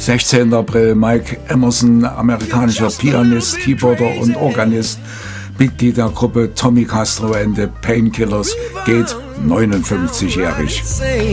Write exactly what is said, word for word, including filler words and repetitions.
sechzehnten April, Mike Emerson, amerikanischer Pianist, Keyboarder und Organist, Mitglied der Gruppe Tommy Castro and the Painkillers, geht neunundfünfzigjährig.